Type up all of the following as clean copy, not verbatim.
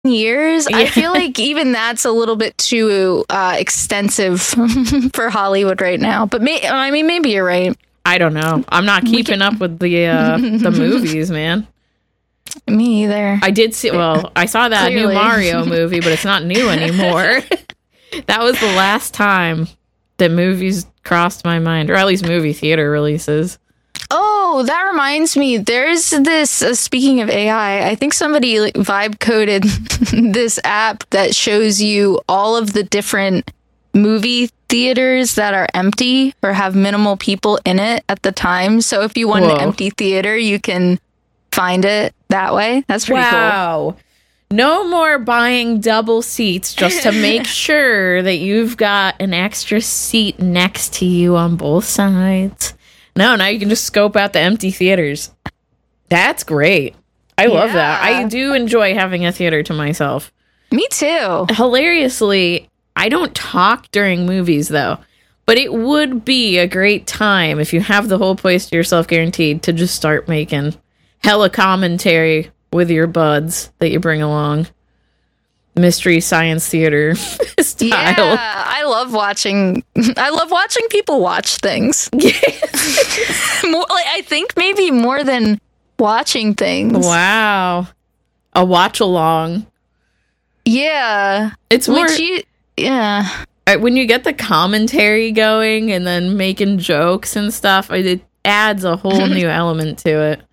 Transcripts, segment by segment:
years. Yeah. I feel like even that's a little bit too extensive for Hollywood right now. But maybe you're right. I don't know. I'm not keeping up with the movies, man. Me either. I saw that new Clearly. Mario movie, but it's not new anymore. That was the last time that movies crossed my mind, or at least movie theater releases. Oh, that reminds me. There's this, speaking of AI, I think somebody vibe coded this app that shows you all of the different movie theaters that are empty or have minimal people in it at the time. So if you want Whoa. an empty theater, you can find it that way. That's pretty cool. Wow. No more buying double seats just to make sure that you've got an extra seat next to you on both sides. No, now you can just scope out the empty theaters. That's great. I love that. I do enjoy having a theater to myself. Me too. Hilariously, I don't talk during movies, though. But it would be a great time if you have the whole place to yourself guaranteed to just start making hella commentary with your buds that you bring along. Mystery Science Theater style. Yeah, I love watching people watch things. More, like, I think maybe more than watching things. Wow. A watch along. Yeah. It's more yeah. when you get the commentary going and then making jokes and stuff, it adds a whole new element to it.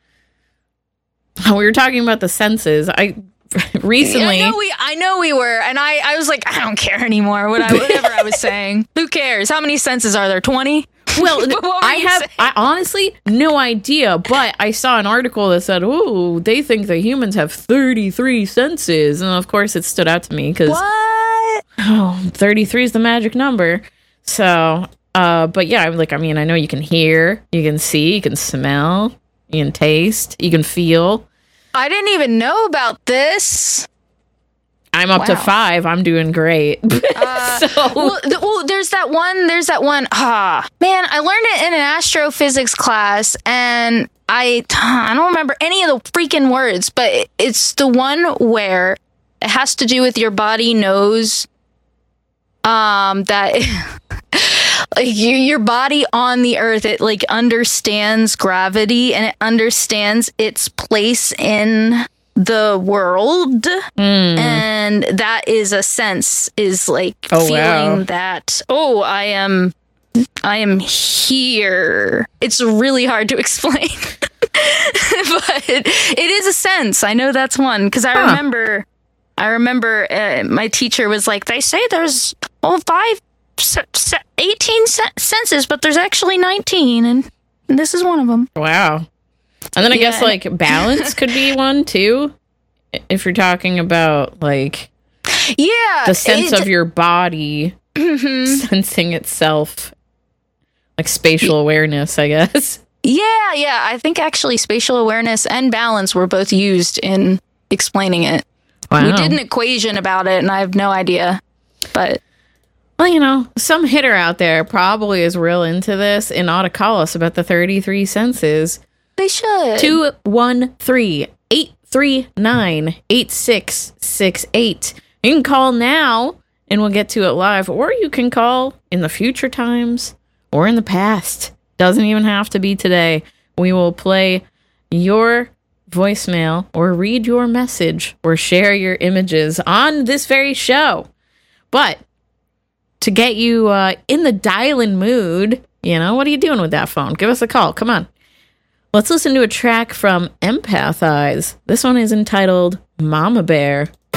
We were talking about the senses. Recently, I know we were, and I was like, I don't care anymore. Whatever I was saying, who cares? How many senses are there? 20? Well, I honestly no idea, but I saw an article that said, "Oh, they think that humans have 33 senses," and of course, it stood out to me because What? 33 is the magic number. So, but yeah, I know you can hear, you can see, you can smell, you can taste, you can feel. I didn't even know about this. I'm up to Wow. 5. I'm doing great. Well, there's that one. Man, I learned it in an astrophysics class, and I don't remember any of the freaking words, but it's the one where it has to do with your body knows that like your body on the earth, it like understands gravity and it understands its place in the world, and that is a sense, is like feeling that I am here. It's really hard to explain. But it is a sense. I know that's one because I remember my teacher was like, they say there's 18 senses, but there's actually 19, and this is one of them. Wow. And then I guess like balance could be one too, if you're talking about like the sense of your body sensing itself, like spatial awareness, I guess. Yeah. I think actually spatial awareness and balance were both used in explaining it. Wow. We did an equation about it, and I have no idea, but. Well, some hitter out there probably is real into this and ought to call us about the 33 senses. They should. 213-839-8668. You can call now and we'll get to it live, or you can call in the future times or in the past. Doesn't even have to be today. We will play your voicemail or read your message or share your images on this very show. But to get you in the dialing mood, what are you doing with that phone? Give us a call. Come on. Let's listen to a track from Empath Eyes. This one is entitled Mama Bear.